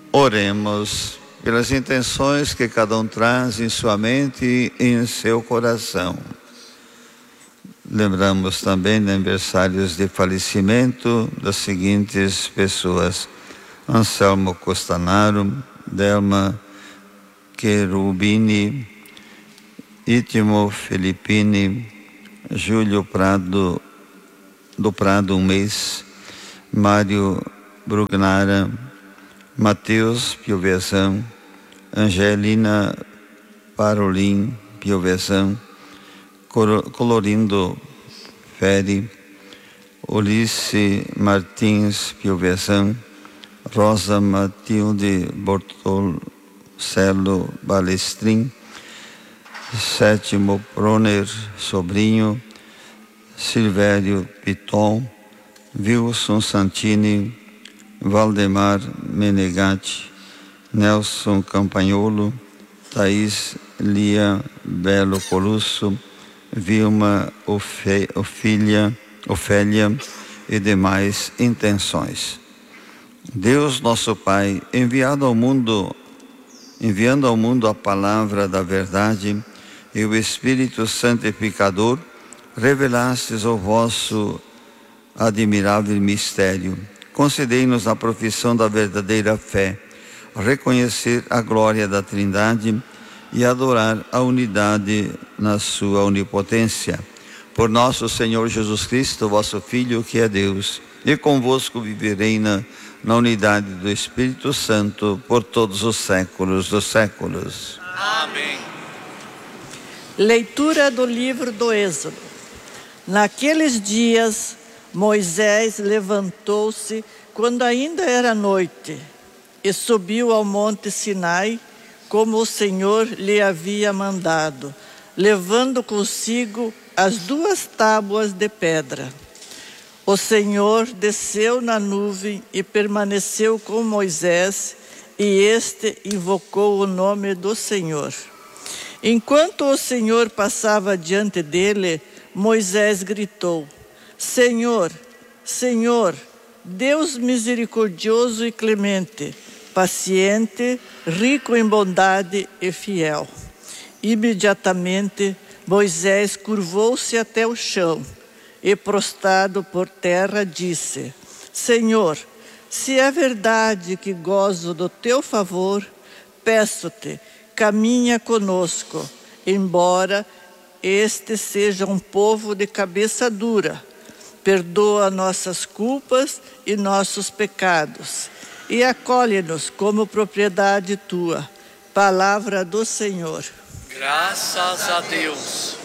Oremos pelas intenções que cada um traz em sua mente e em seu coração. Lembramos também de aniversários de falecimento das seguintes pessoas: Anselmo Costanaro, Delma Cherubini, Ítimo Felippini, Júlio Prado, do Prado, um mês, Mário Brugnara, Mateus Piovesan, Angelina Parolin Piovesan, Colorindo Feri, Ulice Martins Piovesan, Rosa Matilde Bortolcello Balestrin, Sétimo Proner Sobrinho, Silvério Piton, Wilson Santini, Valdemar Menegatti, Nelson Campagnolo, Thaís Lia Belo Colusso, Vilma Ofélia e demais intenções. Deus nosso Pai, enviando ao mundo a palavra da verdade e o Espírito Santificador, revelastes o vosso admirável mistério. Concedei-nos a profissão da verdadeira fé, reconhecer a glória da Trindade e adorar a unidade na sua onipotência. Por nosso Senhor Jesus Cristo, vosso Filho, que é Deus, e convosco vive e reina na unidade do Espírito Santo por todos os séculos dos séculos. Amém. Leitura do livro do Êxodo. Naqueles dias, Moisés levantou-se quando ainda era noite e subiu ao monte Sinai, como o Senhor lhe havia mandado, levando consigo as 2 tábuas de pedra. O Senhor desceu na nuvem e permaneceu com Moisés, e este invocou o nome do Senhor. Enquanto o Senhor passava diante dele, Moisés gritou: Senhor, Senhor, Deus misericordioso e clemente, paciente, rico em bondade e fiel. Imediatamente, Moisés curvou-se até o chão e, prostrado por terra, disse: Senhor, se é verdade que gozo do teu favor, peço-te, caminha conosco, embora este seja um povo de cabeça dura. Perdoa nossas culpas e nossos pecados, e acolhe-nos como propriedade tua. Palavra do Senhor. Graças a Deus.